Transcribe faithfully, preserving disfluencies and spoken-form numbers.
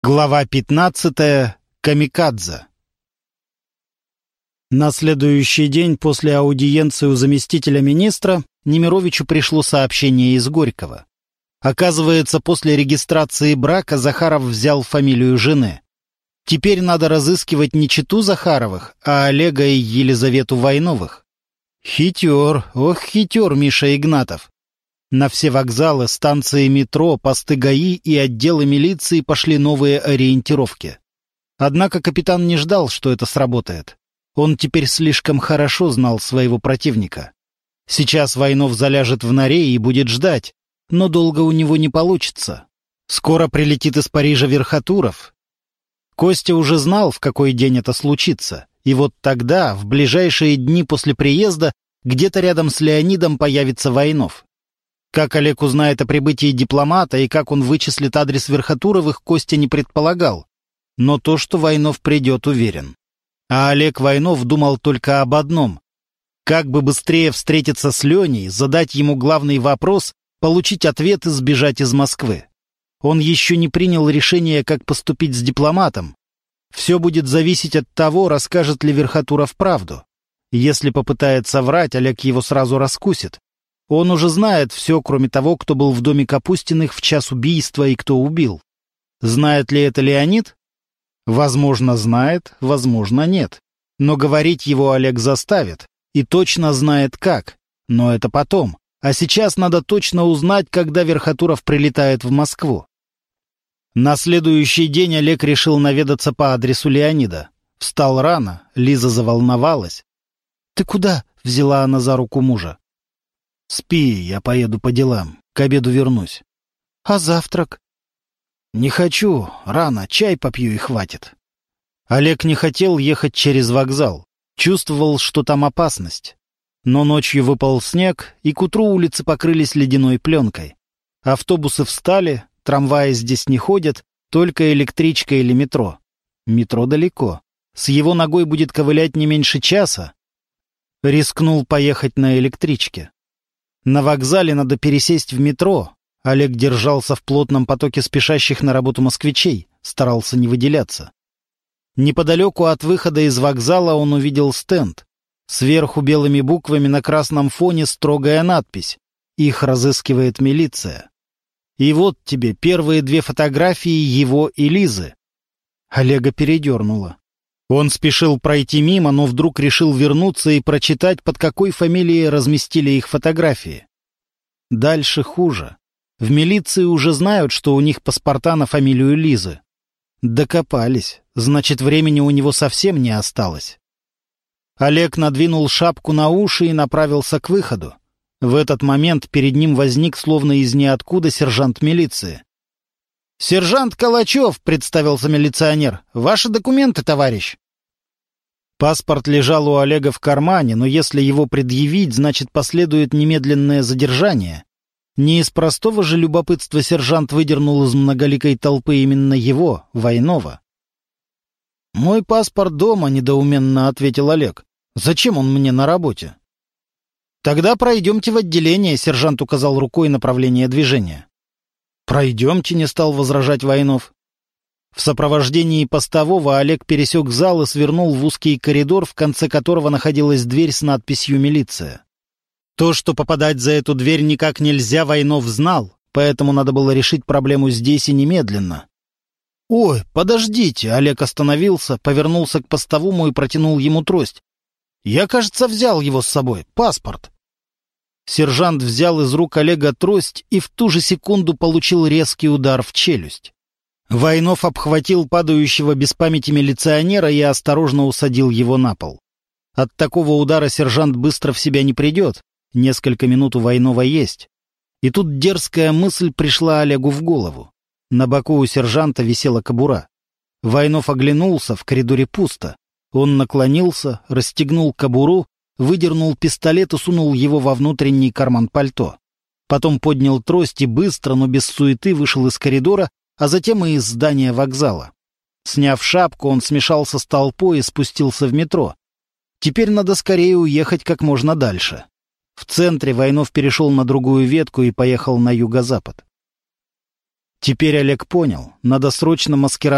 Глава пятнадцатая. Камикадзе. На следующий день после аудиенции у заместителя министра Немировичу пришло сообщение из Горького. Оказывается, после регистрации брака Захаров взял фамилию жены. Теперь надо разыскивать не чету Захаровых, а Олега и Елизавету Войновых. Хитер, ох хитер Миша Игнатов. На все вокзалы, станции метро, посты ГАИ и отделы милиции пошли новые ориентировки. Однако капитан не ждал, что это сработает. Он теперь слишком хорошо знал своего противника. Сейчас Войнов заляжет в норе и будет ждать, но долго у него не получится. Скоро прилетит из Парижа Верхотуров. Костя уже знал, в какой день это случится, и вот тогда, в ближайшие дни после приезда, где-то рядом с Леонидом появится Войнов. Как Олег узнает о прибытии дипломата и как он вычислит адрес Верхотуровых, Костя не предполагал. Но то, что Войнов придет, уверен. А Олег Войнов думал только об одном. Как бы быстрее встретиться с Леней, задать ему главный вопрос, получить ответ и сбежать из Москвы. Он еще не принял решение, как поступить с дипломатом. Все будет зависеть от того, расскажет ли Верхотуров правду. Если попытается врать, Олег его сразу раскусит. Он уже знает все, кроме того, кто был в доме Капустиных в час убийства и кто убил. Знает ли это Леонид? Возможно, знает, возможно, нет. Но говорить его Олег заставит. И точно знает как. Но это потом. А сейчас надо точно узнать, когда Верхотуров прилетает в Москву. На следующий день Олег решил наведаться по адресу Леонида. Встал рано, Лиза заволновалась. «Ты куда?» — взяла она за руку мужа. «Спи, я поеду по делам. К обеду вернусь». «А завтрак?» «Не хочу. Рано. Чай попью и хватит». Олег не хотел ехать через вокзал. Чувствовал, что там опасность. Но ночью выпал снег, и к утру улицы покрылись ледяной пленкой. Автобусы встали, трамваи здесь не ходят, только электричка или метро. Метро далеко. С его ногой будет ковылять не меньше часа. Рискнул поехать на электричке. На вокзале надо пересесть в метро. Олег держался в плотном потоке спешащих на работу москвичей, старался не выделяться. Неподалеку от выхода из вокзала он увидел стенд. Сверху белыми буквами на красном фоне строгая надпись: «Их разыскивает милиция». И вот тебе первые две фотографии его и Лизы. Олега передернуло. Он спешил пройти мимо, но вдруг решил вернуться и прочитать, под какой фамилией разместили их фотографии. Дальше хуже. В милиции уже знают, что у них паспорта на фамилию Лизы. Докопались. Значит, времени у него совсем не осталось. Олег надвинул шапку на уши и направился к выходу. В этот момент перед ним возник, словно из ниоткуда, сержант милиции. «Сержант Калачев», — представился милиционер. «Ваши документы, товарищ». Паспорт лежал у Олега в кармане, но если его предъявить, значит, последует немедленное задержание. Не из простого же любопытства сержант выдернул из многоликой толпы именно его, Войнова. «Мой паспорт дома», — недоуменно ответил Олег. «Зачем он мне на работе?» «Тогда пройдемте в отделение», — сержант указал рукой направление движения. «Пройдемте», — не стал возражать Войнов. В сопровождении постового Олег пересек зал и свернул в узкий коридор, в конце которого находилась дверь с надписью «Милиция». То, что попадать за эту дверь никак нельзя, Войнов знал, поэтому надо было решить проблему здесь и немедленно. «Ой, подождите!» — Олег остановился, повернулся к постовому и протянул ему трость. «Я, кажется, взял его с собой, паспорт». Сержант взял из рук Олега трость и в ту же секунду получил резкий удар в челюсть. Войнов обхватил падающего без памяти милиционера и осторожно усадил его на пол. От такого удара сержант быстро в себя не придет, несколько минут у Войнова есть. И тут дерзкая мысль пришла Олегу в голову. На боку у сержанта висела кобура. Войнов оглянулся, в коридоре пусто. Он наклонился, расстегнул кобуру, выдернул пистолет и сунул его во внутренний карман пальто. Потом поднял трость и быстро, но без суеты вышел из коридора, а затем и из здания вокзала. Сняв шапку, он смешался с толпой и спустился в метро. Теперь надо скорее уехать как можно дальше. В центре Войнов перешел на другую ветку и поехал на юго-запад. Теперь Олег понял, надо срочно маскировать